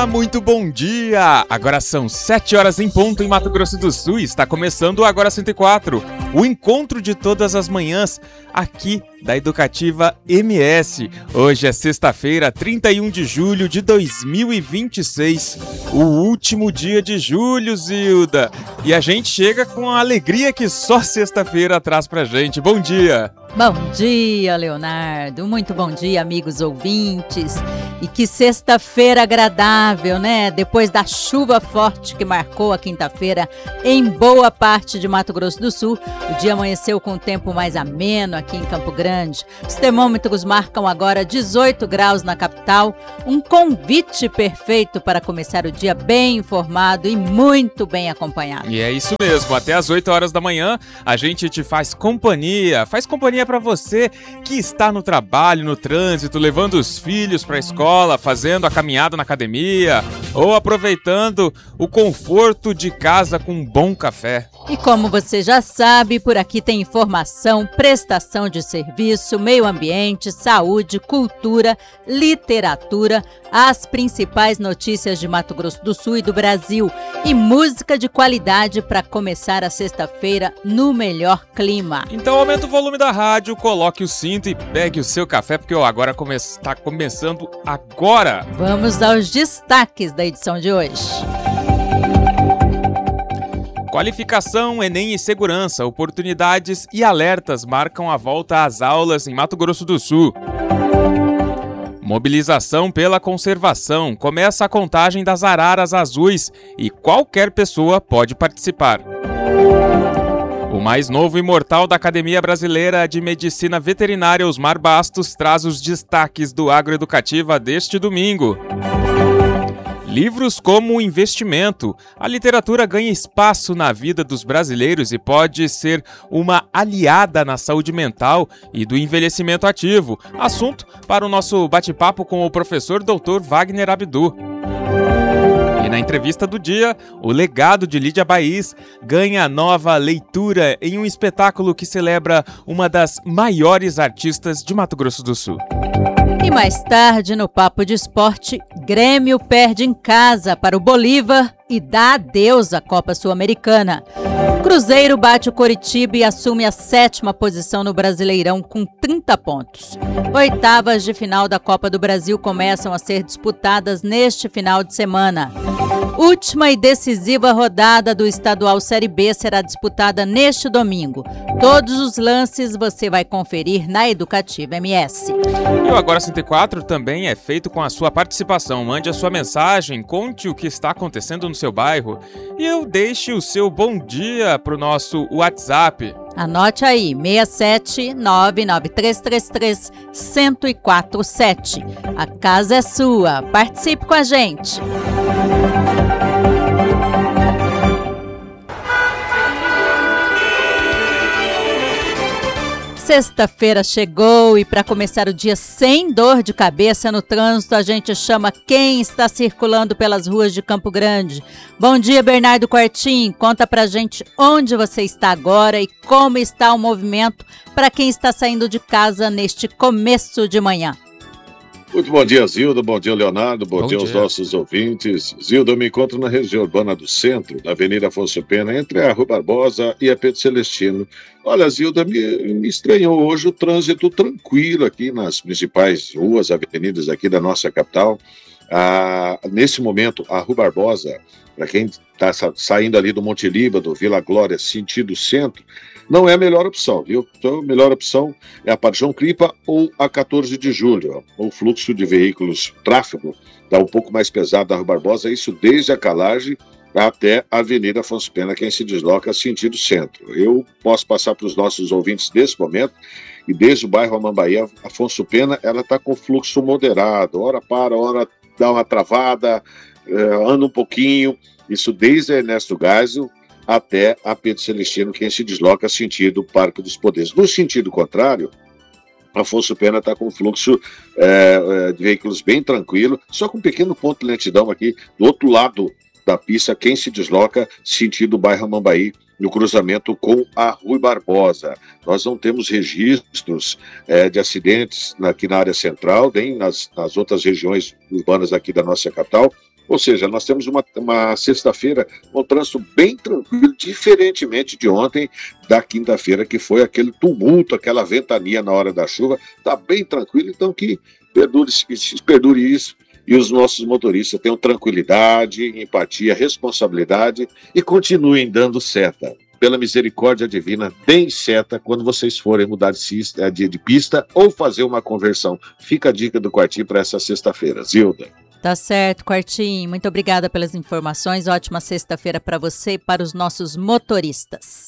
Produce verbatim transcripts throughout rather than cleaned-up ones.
Olá, muito bom dia! Agora são sete horas em ponto em Mato Grosso do Sul e está começando o Agora cento e quatro, o encontro de todas as manhãs aqui da Educativa M S. Hoje é sexta-feira, trinta e um de julho de dois mil e vinte e seis, o último dia de julho, Zilda. E a gente chega com a alegria que só sexta-feira traz pra gente. Bom dia! Bom dia, Leonardo. Muito bom dia, amigos ouvintes. E que sexta-feira agradável, né? Depois da chuva forte que marcou a quinta-feira em boa parte de Mato Grosso do Sul, o dia amanheceu com um tempo mais ameno aqui em Campo Grande. Os termômetros marcam agora dezoito graus na capital, um convite perfeito para começar o dia bem informado e muito bem acompanhado. E é isso mesmo, até às oito horas da manhã a gente te faz companhia, faz companhia para você que está no trabalho, no trânsito, levando os filhos para a escola, fazendo a caminhada na academia ou aproveitando o conforto de casa com um bom café. E como você já sabe, por aqui tem informação, prestação de serviço, meio ambiente, saúde, cultura, literatura, as principais notícias de Mato Grosso do Sul e do Brasil e música de qualidade para começar a sexta-feira no melhor clima. Então aumenta o volume da rádio, coloque o cinto e pegue o seu café, porque o Agora come- está começando agora. Vamos aos destaques da edição de hoje. Qualificação, Enem e segurança, oportunidades e alertas marcam a volta às aulas em Mato Grosso do Sul. Mobilização pela conservação, começa a contagem das araras azuis e qualquer pessoa pode participar. O mais novo imortal da Academia Brasileira de Medicina Veterinária, Osmar Bastos, traz os destaques do Agroeducativa deste domingo. Livros como investimento. A literatura ganha espaço na vida dos brasileiros e pode ser uma aliada na saúde mental e do envelhecimento ativo. Assunto para o nosso bate-papo com o professor doutor Wagner Abdu. E na entrevista do dia, o legado de Lídia Baiz ganha nova leitura em um espetáculo que celebra uma das maiores artistas de Mato Grosso do Sul. E mais tarde, no Papo de Esporte, Grêmio perde em casa para o Bolívar e dá adeus à Copa Sul-Americana. Cruzeiro bate o Coritiba e assume a sétima posição no Brasileirão com trinta pontos. Oitavas de final da Copa do Brasil começam a ser disputadas neste final de semana. Última e decisiva rodada do Estadual Série B será disputada neste domingo. Todos os lances você vai conferir na Educativa M S. E o Agora cento e quatro também é feito com a sua participação. Mande a sua mensagem, conte o que está acontecendo no seu bairro e eu deixe o seu bom dia para o nosso WhatsApp. Anote aí, seis sete nove nove três três três um zero quatro sete. A casa é sua, participe com a gente. Sexta-feira chegou e para começar o dia sem dor de cabeça no trânsito, a gente chama quem está circulando pelas ruas de Campo Grande. Bom dia, Bernardo Quartim. Conta pra gente onde você está agora e como está o movimento para quem está saindo de casa neste começo de manhã. Muito bom dia, Zilda. Bom dia, Leonardo. Bom, bom dia aos dia. nossos ouvintes. Zilda, eu me encontro na região urbana do centro, na Avenida Afonso Pena, entre a Rui Barbosa e a Pedro Celestino. Olha, Zilda, me, me estranhou hoje o trânsito tranquilo aqui nas principais ruas, avenidas aqui da nossa capital. Ah, nesse momento, a Rui Barbosa, para quem está saindo ali do Monte Líbano, Vila Glória, sentido centro, não é a melhor opção, viu? Então, a melhor opção é a Padre João Cripa ou a quatorze de julho. Ó. O fluxo de veículos, tráfego, está um pouco mais pesado da Rui Barbosa, isso desde a Calagem até a Avenida Afonso Pena, quem se desloca sentido centro. Eu posso passar para os nossos ouvintes nesse momento, e desde o bairro Amambaí, a Afonso Pena, ela está com fluxo moderado, hora para, hora dá uma travada, uh, anda um pouquinho, isso desde a Ernesto Geisel até a Pedro Celestino, quem se desloca sentido Parque dos Poderes. No sentido contrário, Afonso Pena está com fluxo é, de veículos bem tranquilo, só com um pequeno ponto de lentidão aqui do outro lado da pista, quem se desloca sentido bairro Amambaí, no cruzamento com a Rui Barbosa. Nós não temos registros é, de acidentes aqui na área central, nem nas, nas outras regiões urbanas aqui da nossa capital, Ou seja, nós temos uma, uma sexta-feira, um trânsito bem tranquilo, diferentemente de ontem, da quinta-feira, que foi aquele tumulto, aquela ventania na hora da chuva. Está bem tranquilo, então que perdure, perdure isso e os nossos motoristas tenham tranquilidade, empatia, responsabilidade e continuem dando seta. Pela misericórdia divina, deem seta quando vocês forem mudar de, de, de pista ou fazer uma conversão. Fica a dica do Quartinho para essa sexta-feira. Zilda. Tá certo, Quartinho. Muito obrigada pelas informações. Ótima sexta-feira para você e para os nossos motoristas.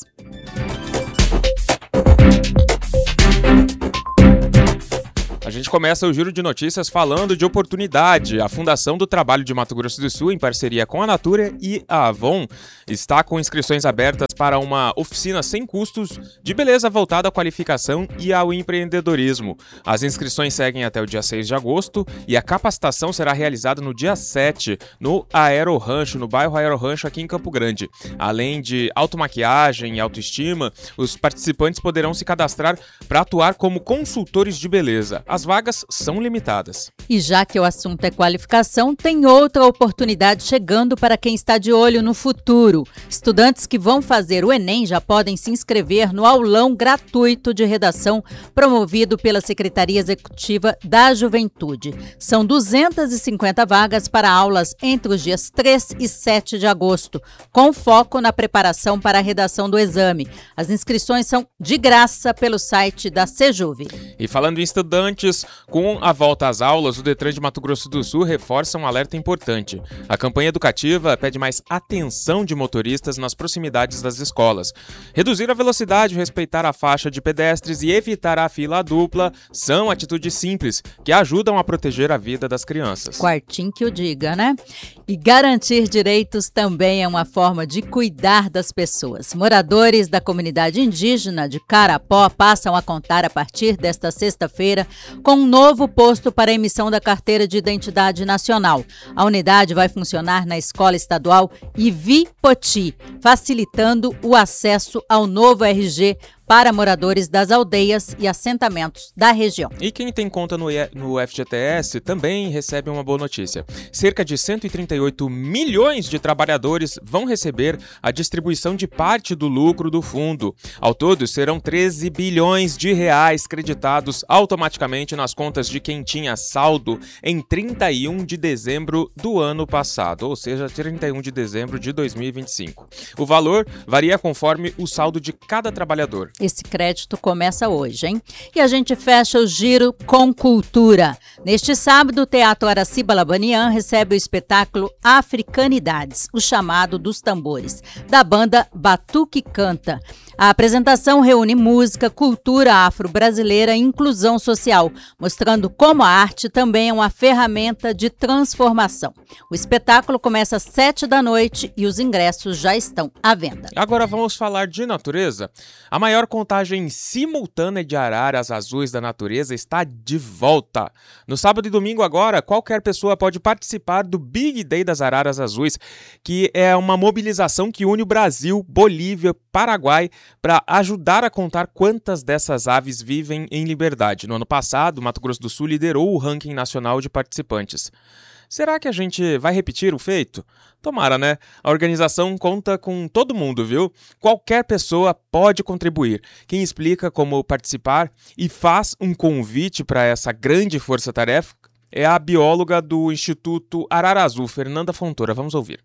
A gente começa o Giro de Notícias falando de oportunidade. A Fundação do Trabalho de Mato Grosso do Sul, em parceria com a Natura e a Avon, está com inscrições abertas para uma oficina sem custos de beleza voltada à qualificação e ao empreendedorismo. As inscrições seguem até o dia seis de agosto e a capacitação será realizada no dia sete, no Aero Rancho, no bairro Aero Rancho, aqui em Campo Grande. Além de automaquiagem e autoestima, os participantes poderão se cadastrar para atuar como consultores de beleza. As vagas são limitadas. E já que o assunto é qualificação, tem outra oportunidade chegando para quem está de olho no futuro. Estudantes que vão fazer o Enem já podem se inscrever no aulão gratuito de redação promovido pela Secretaria Executiva da Juventude. São duzentas e cinquenta vagas para aulas entre os dias três e sete de agosto, com foco na preparação para a redação do exame. As inscrições são de graça pelo site da Sejuve. E falando em estudantes, com a volta às aulas, o Detran de Mato Grosso do Sul reforça um alerta importante. A campanha educativa pede mais atenção de motoristas nas proximidades das escolas. Reduzir a velocidade, respeitar a faixa de pedestres e evitar a fila dupla são atitudes simples que ajudam a proteger a vida das crianças. Quartinho que o diga, né? E garantir direitos também é uma forma de cuidar das pessoas. Moradores da comunidade indígena de Carapó passam a contar a partir desta sexta-feira com um novo posto para emissão da carteira de identidade nacional. A unidade vai funcionar na Escola Estadual Ivi-Poti, facilitando o acesso ao novo R G para moradores das aldeias e assentamentos da região. E quem tem conta no, no F G T S também recebe uma boa notícia. Cerca de cento e trinta e oito milhões de trabalhadores vão receber a distribuição de parte do lucro do fundo. Ao todo, serão treze bilhões de reais creditados automaticamente nas contas de quem tinha saldo em trinta e um de dezembro do ano passado, ou seja, trinta e um de dezembro de dois mil e vinte e cinco. O valor varia conforme o saldo de cada trabalhador. Esse crédito começa hoje, hein? E a gente fecha o giro com cultura. Neste sábado, o Teatro Araci Balabanian recebe o espetáculo Africanidades, o chamado dos tambores, da banda Batuque Canta. A apresentação reúne música, cultura afro-brasileira e inclusão social, mostrando como a arte também é uma ferramenta de transformação. O espetáculo começa às sete da noite e os ingressos já estão à venda. Agora vamos falar de natureza. A maior contagem simultânea de araras azuis da natureza está de volta. No sábado e domingo agora, qualquer pessoa pode participar do Big Day das Araras Azuis, que é uma mobilização que une o Brasil, Bolívia, Paraguai, para ajudar a contar quantas dessas aves vivem em liberdade. No ano passado, Mato Grosso do Sul liderou o ranking nacional de participantes. Será que a gente vai repetir o feito? Tomara, né? A organização conta com todo mundo, viu? Qualquer pessoa pode contribuir. Quem explica como participar e faz um convite para essa grande força-tarefa é a bióloga do Instituto Arara Azul, Fernanda Fontoura. Vamos ouvir.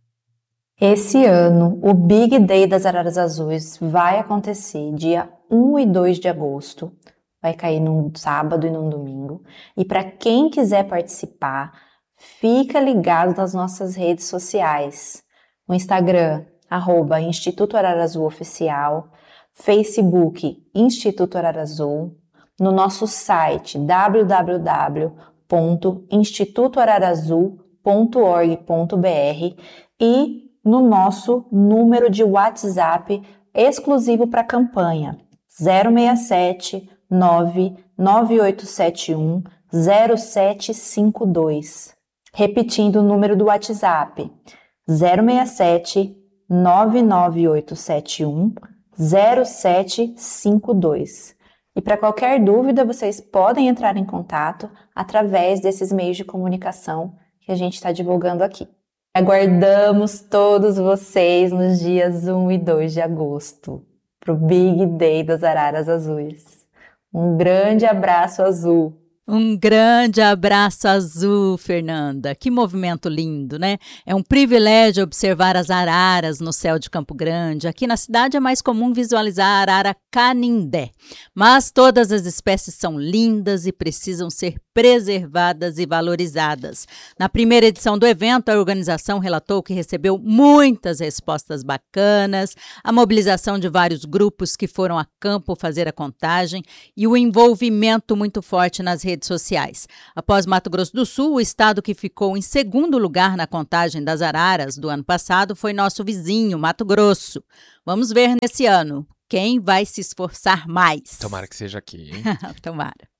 Esse ano, o Big Day das Araras Azuis vai acontecer dia um e dois de agosto. Vai cair num sábado e num domingo. E para quem quiser participar, fica ligado nas nossas redes sociais. No Instagram, arroba Instituto Arara Azul Oficial, Facebook Instituto Arara Azul, no nosso site w w w ponto instituto arara azul ponto org ponto b r e no nosso número de WhatsApp exclusivo para a campanha zero seis sete nove nove oito sete um zero sete cinco dois. Repetindo o número do WhatsApp zero seis sete nove nove oito sete um zero sete cinco dois. E para qualquer dúvida, vocês podem entrar em contato através desses meios de comunicação que a gente está divulgando aqui. Aguardamos todos vocês nos dias um e dois de agosto, para o Big Day das Araras Azuis. Um grande abraço azul! Um grande abraço azul, Fernanda. Que movimento lindo, né? É um privilégio observar as araras no céu de Campo Grande. Aqui na cidade é mais comum visualizar a arara canindé. Mas todas as espécies são lindas e precisam ser preservadas e valorizadas. Na primeira edição do evento, a organização relatou que recebeu muitas respostas bacanas, a mobilização de vários grupos que foram a campo fazer a contagem e o envolvimento muito forte nas redes sociais. Após Mato Grosso do Sul, o estado que ficou em segundo lugar na contagem das araras do ano passado foi nosso vizinho, Mato Grosso. Vamos ver nesse ano quem vai se esforçar mais. Tomara que seja aqui, hein? Tomara.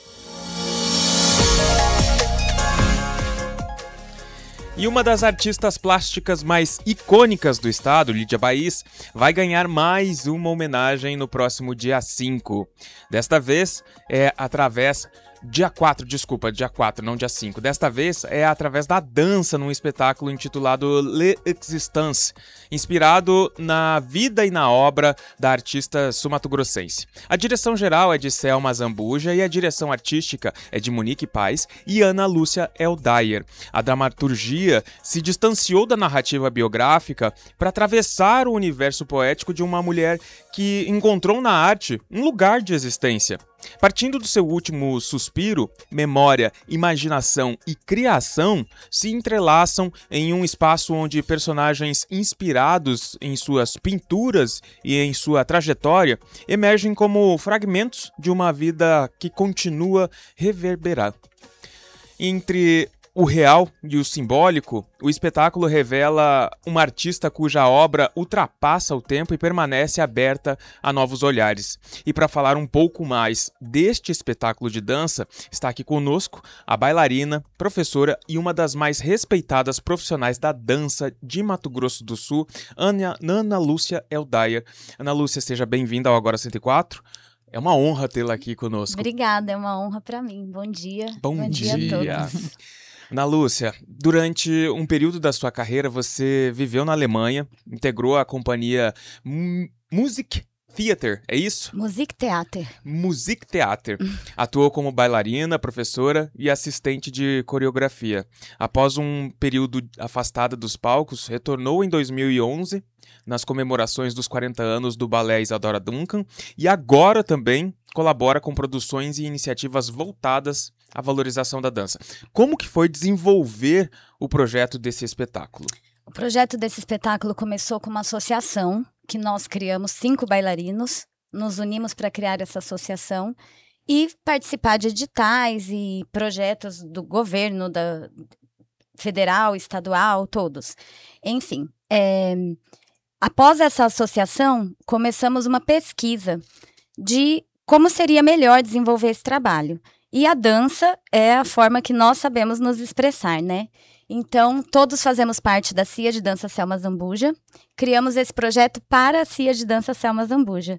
E uma das artistas plásticas mais icônicas do estado, Lídia Baiz, vai ganhar mais uma homenagem no próximo dia cinco. Desta vez é através... Dia quatro, desculpa, dia quatro, não dia cinco. Desta vez é através da dança num espetáculo intitulado L'Existence, inspirado na vida e na obra da artista sul-mato-grossense. A direção geral é de Selma Zambuja e a direção artística é de Monique Paes e Ana Lúcia Eldayer. A dramaturgia se distanciou da narrativa biográfica para atravessar o universo poético de uma mulher que encontrou na arte um lugar de existência. Partindo do seu último suspiro, memória, imaginação e criação se entrelaçam em um espaço onde personagens inspirados em suas pinturas e em sua trajetória emergem como fragmentos de uma vida que continua reverberar. Entre o real e o simbólico, o espetáculo revela uma artista cuja obra ultrapassa o tempo e permanece aberta a novos olhares. E para falar um pouco mais deste espetáculo de dança, está aqui conosco a bailarina, professora e uma das mais respeitadas profissionais da dança de Mato Grosso do Sul, Ana, Ana Lúcia Eldayer. Ana Lúcia, seja bem-vinda ao Agora cento e quatro. É uma honra tê-la aqui conosco. Obrigada, é uma honra para mim. Bom dia. Bom, Bom dia. dia a todos. Ana Lúcia, durante um período da sua carreira, você viveu na Alemanha, integrou a companhia M- Musik Theater, é isso? Musik Theater. Musik Theater. Atuou como bailarina, professora e assistente de coreografia. Após um período afastada dos palcos, retornou em dois mil e onze, nas comemorações dos quarenta anos do Balé Isadora Duncan, e agora também colabora com produções e iniciativas voltadas à valorização da dança. Como que foi desenvolver o projeto desse espetáculo? O projeto desse espetáculo começou com uma associação que nós criamos, cinco bailarinos, nos unimos para criar essa associação e participar de editais e projetos do governo, da federal, estadual, todos. Enfim, é, após essa associação, começamos uma pesquisa de como seria melhor desenvolver esse trabalho. E a dança é a forma que nós sabemos nos expressar, né? Então, todos fazemos parte da C I A de Dança Selma Zambuja. Criamos esse projeto para a C I A de Dança Selma Zambuja.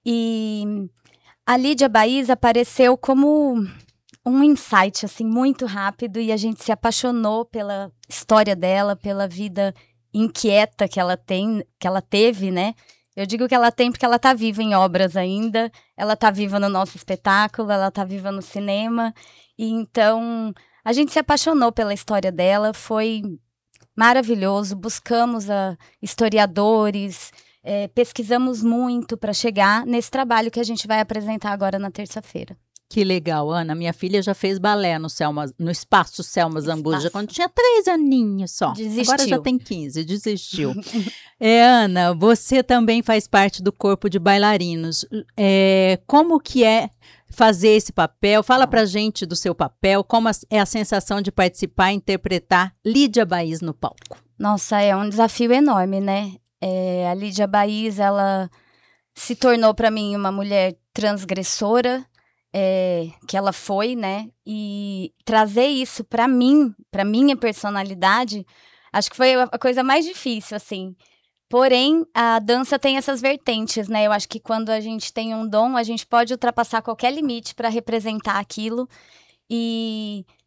E a Lídia Baiz apareceu como um insight, assim, muito rápido. E a gente se apaixonou pela história dela, pela vida inquieta que ela tem, que ela teve, né? Eu digo que ela tem porque ela está viva em obras ainda, ela está viva no nosso espetáculo, ela está viva no cinema, e então a gente se apaixonou pela história dela, foi maravilhoso, buscamos a historiadores, é, pesquisamos muito para chegar nesse trabalho que a gente vai apresentar agora na terça-feira. Que legal, Ana. Minha filha já fez balé no, Selma, no Espaço Selma Zambuja quando tinha três aninhos só. Desistiu. Agora já tem quinze, desistiu. é, Ana, você também faz parte do corpo de bailarinos. É, como que é fazer esse papel? Fala pra gente do seu papel, como é a sensação de participar e interpretar Lídia Baiz no palco? Nossa, é um desafio enorme, né? É, a Lídia Baiz, ela se tornou para mim uma mulher transgressora, É, que ela foi, né, e trazer isso para mim, para minha personalidade, acho que foi a coisa mais difícil, assim. Porém, a dança tem essas vertentes, né, eu acho que quando a gente tem um dom, a gente pode ultrapassar qualquer limite para representar aquilo, e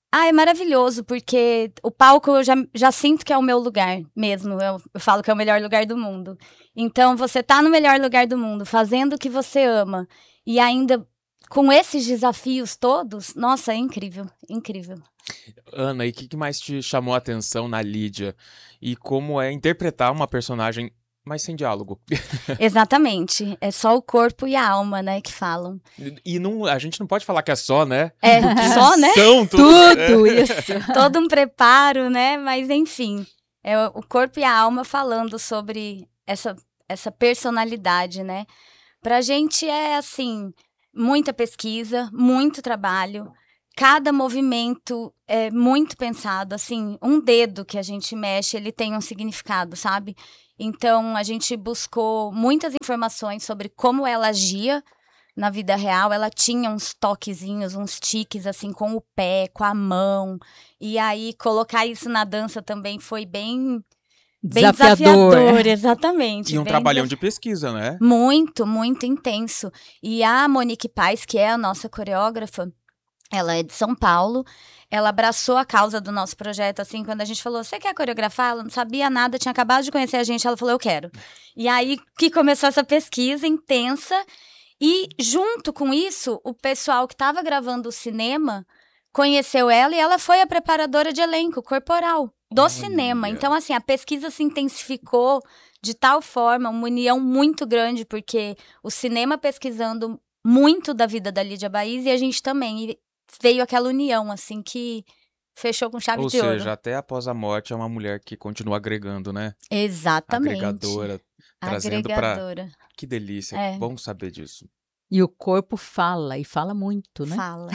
Ah, é maravilhoso, porque o palco eu já, já sinto que é o meu lugar mesmo. Eu, eu falo que é o melhor lugar do mundo. Então, você tá no melhor lugar do mundo, fazendo o que você ama, e ainda com esses desafios todos, nossa, é incrível, incrível. Ana, e o que, que mais te chamou a atenção na Lídia? E como é interpretar uma personagem mas sem diálogo? Exatamente. É só o corpo e a alma, né, que falam. E, e não, a gente não pode falar que é só, né? É, só, né? São tudo, Tudo isso. Todo um preparo, né? Mas, enfim, é o corpo e a alma falando sobre essa, essa personalidade, né? Pra gente é, assim, muita pesquisa, muito trabalho. Cada movimento é muito pensado, assim, um dedo que a gente mexe, ele tem um significado, sabe? Então, a gente buscou muitas informações sobre como ela agia na vida real. Ela tinha uns toquezinhos, uns tiques, assim, com o pé, com a mão. E aí, colocar isso na dança também foi bem... Bem Desafiador. desafiador, exatamente. E um bem trabalhão desaf... de pesquisa, né? Muito, muito intenso. E a Monique Paz, que é a nossa coreógrafa, ela é de São Paulo, ela abraçou a causa do nosso projeto, assim, quando a gente falou, você quer coreografar? Ela não sabia nada, tinha acabado de conhecer a gente, ela falou, eu quero. E aí que começou essa pesquisa intensa, e junto com isso, o pessoal que estava gravando o cinema conheceu ela e ela foi a preparadora de elenco corporal do Olha. cinema. Então, assim, a pesquisa se intensificou de tal forma, uma união muito grande, porque o cinema pesquisando muito da vida da Lídia Baiz e a gente também... E veio aquela união, assim, que fechou com chave Ou de seja, ouro. Ou seja, até após a morte é uma mulher que continua agregando, né? Exatamente. Agregadora, trazendo Agregadora. pra... Que delícia, É. Bom saber disso. E o corpo fala, e fala muito, né? Fala.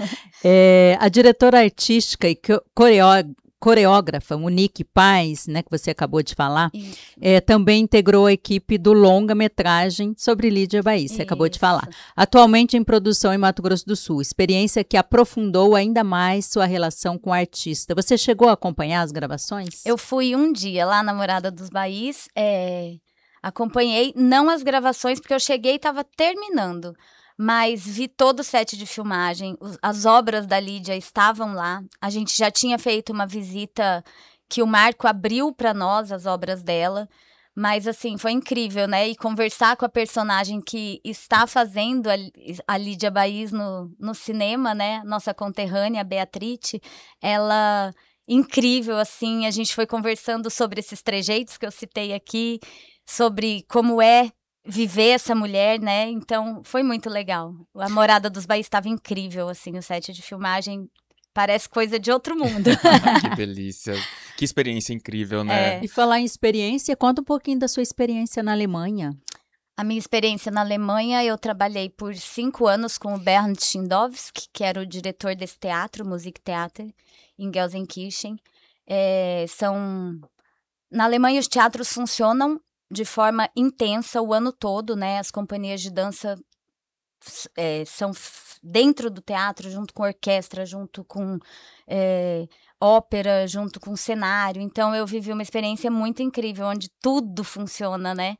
É, a diretora artística e coreó coreógrafa Monique Paz, né, que você acabou de falar, é, também integrou a equipe do longa-metragem sobre Lídia Baiz, você acabou de falar. Atualmente em produção em Mato Grosso do Sul, experiência que aprofundou ainda mais sua relação com o artista. Você chegou a acompanhar as gravações? Eu fui um dia lá na Morada dos Baiz, é, acompanhei, não as gravações, porque eu cheguei e estava terminando, mas vi todo o set de filmagem, as obras da Lídia estavam lá, a gente já tinha feito uma visita que o Marco abriu para nós, as obras dela, mas assim, foi incrível, né, e conversar com a personagem que está fazendo a, a Lídia Baiz no, no cinema, né, nossa conterrânea, a Beatrice, ela... incrível, assim, a gente foi conversando sobre esses trejeitos que eu citei aqui, sobre como é viver essa mulher, né? Então, foi muito legal. A Morada dos Baiz estava incrível, assim, o set de filmagem parece coisa de outro mundo. Que delícia. Que experiência incrível, né? É. E falar em experiência, conta um pouquinho da sua experiência na Alemanha. A minha experiência na Alemanha, eu trabalhei por cinco anos com o Bernd Schindowski, que era o diretor desse teatro, Musiktheater, em Gelsenkirchen. É, são... Na Alemanha, os teatros funcionam de forma intensa o ano todo, né? As companhias de dança é, são dentro do teatro, junto com orquestra, junto com é, ópera, junto com cenário. Então, eu vivi uma experiência muito incrível, onde tudo funciona, né?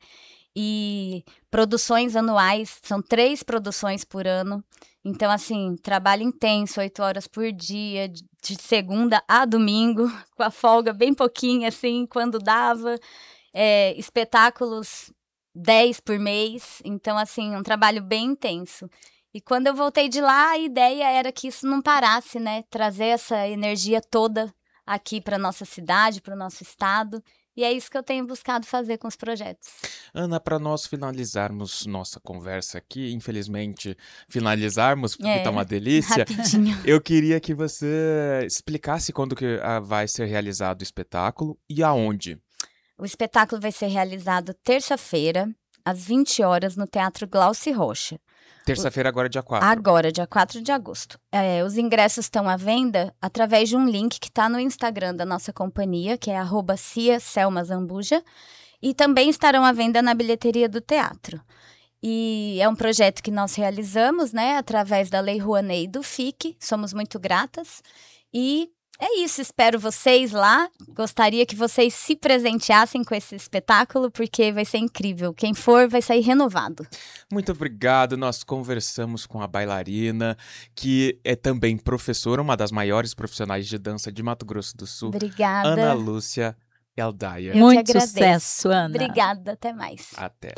E produções anuais, são três produções por ano. Então, assim, trabalho intenso, oito horas por dia, de segunda a domingo, com a folga bem pouquinho, assim, quando dava. É, espetáculos dez por mês. Então, assim, um trabalho bem intenso. E quando eu voltei de lá, a ideia era que isso não parasse, né? Trazer essa energia toda aqui para nossa cidade, para o nosso estado. E é isso que eu tenho buscado fazer com os projetos. Ana, para nós finalizarmos nossa conversa aqui, infelizmente finalizarmos, porque É, tá uma delícia, rapidinho. eu queria que você explicasse quando que ah, vai ser realizado o espetáculo e aonde. O espetáculo vai ser realizado terça-feira, às vinte horas, no Teatro Glauci Rocha. Terça-feira agora, dia quatro. Agora, dia quatro de agosto. É, os ingressos estão à venda através de um link que está no Instagram da nossa companhia, que é arroba Cia Selma Zambuja, e também estarão à venda na bilheteria do teatro. E é um projeto que nós realizamos, né, através da Lei Rouanet e do F I C, somos muito gratas, e É isso, espero vocês lá. Gostaria que vocês se presenteassem com esse espetáculo, porque vai ser incrível. Quem for vai sair renovado. Muito obrigado. Nós conversamos com a bailarina, que é também professora, uma das maiores profissionais de dança de Mato Grosso do Sul. Obrigada. Ana Lúcia Eldaia. Eu Muito sucesso, Ana. Obrigada, até mais. Até.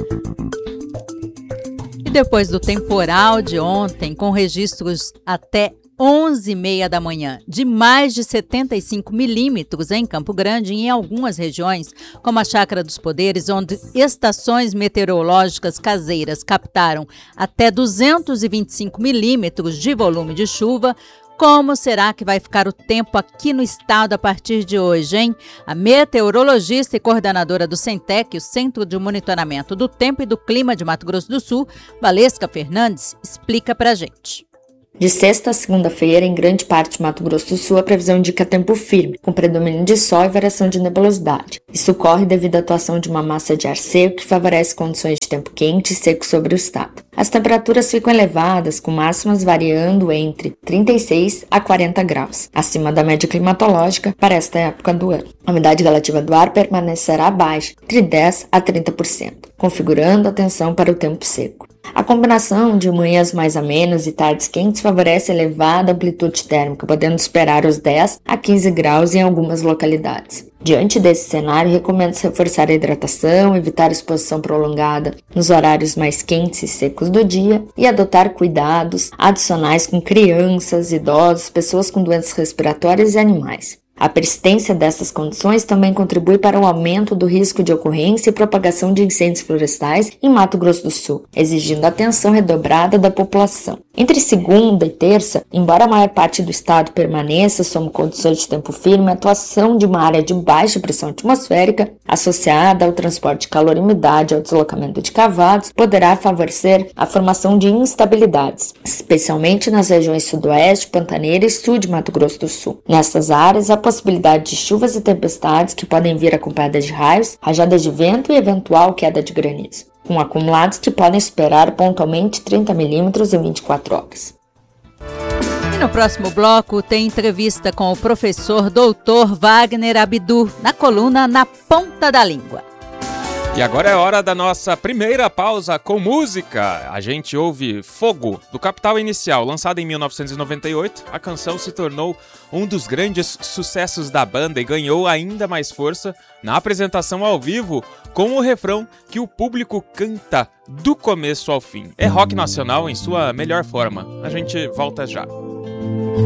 E depois do temporal de ontem, com registros até onze e meia da manhã, de mais de setenta e cinco milímetros em Campo Grande e em algumas regiões, como a Chácara dos Poderes, onde estações meteorológicas caseiras captaram até duzentos e vinte e cinco milímetros de volume de chuva. Como será que vai ficar o tempo aqui no estado a partir de hoje, hein? A meteorologista e coordenadora do Centec, o Centro de Monitoramento do Tempo e do Clima de Mato Grosso do Sul, Valesca Fernandes, explica pra gente. De sexta a segunda-feira, em grande parte de Mato Grosso do Sul, a previsão indica tempo firme, com predomínio de sol e variação de nebulosidade. Isso ocorre devido à atuação de uma massa de ar seco que favorece condições de tempo quente e seco sobre o estado. As temperaturas ficam elevadas, com máximas variando entre trinta e seis a quarenta graus, acima da média climatológica para esta época do ano. A umidade relativa do ar permanecerá baixa, entre dez a trinta por cento, configurando a tensão para o tempo seco. A combinação de manhãs mais amenas e tardes quentes favorece elevada amplitude térmica, podendo superar os dez a quinze graus em algumas localidades. Diante desse cenário, recomenda-se reforçar a hidratação, evitar exposição prolongada nos horários mais quentes e secos do dia e adotar cuidados adicionais com crianças, idosos, pessoas com doenças respiratórias e animais. A persistência dessas condições também contribui para o aumento do risco de ocorrência e propagação de incêndios florestais em Mato Grosso do Sul, exigindo atenção redobrada da população. Entre segunda e terça, embora a maior parte do estado permaneça sob condições de tempo firme, a atuação de uma área de baixa pressão atmosférica, associada ao transporte de calor e umidade e ao deslocamento de cavalos, poderá favorecer a formação de instabilidades, especialmente nas regiões sudoeste, pantaneira e sul de Mato Grosso do Sul. Nessas áreas, a possibilidade de chuvas e tempestades que podem vir acompanhadas de raios, rajadas de vento e eventual queda de granizo, com acumulados que podem superar pontualmente trinta milímetros em vinte e quatro horas. E no próximo bloco tem entrevista com o professor doutor Wagner Abdu, na coluna Na Ponta da Língua. E agora é hora da nossa primeira pausa com música. A gente ouve Fogo, do Capital Inicial. Lançada em mil novecentos e noventa e oito, a canção se tornou um dos grandes sucessos da banda e ganhou ainda mais força na apresentação ao vivo, com o refrão que o público canta do começo ao fim. É rock nacional em sua melhor forma. A gente volta já.